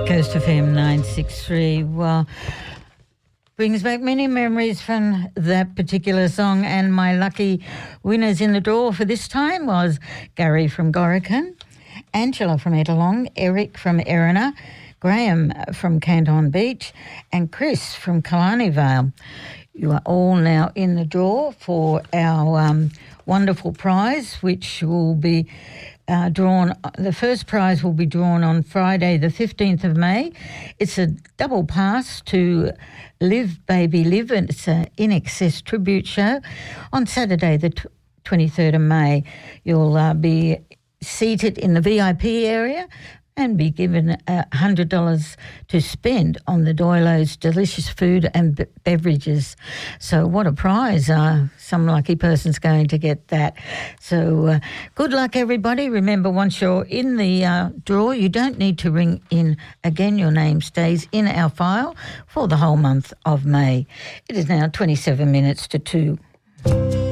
Coast FM 963. Well, brings back many memories from that particular song, and my lucky winners in the draw for this time was Gary from Gorican, Angela from Ettalong, Eric from Erina, Graham from Canton Beach, and Chris from Killarney Vale. You are all now in the draw for our wonderful prize, which will be drawn. The first prize will be drawn on Friday the 15th of May. It's a double pass to Live Baby Live, and it's an In Excess tribute show. On Saturday the 23rd of May, you'll be seated in the VIP area and be given $100 to spend on the Doilo's delicious food and beverages. So what a prize. Some lucky person's going to get that. So good luck, everybody. Remember, once you're in the draw, you don't need to ring in again. Your name stays in our file for the whole month of May. It is now 27 minutes to 2.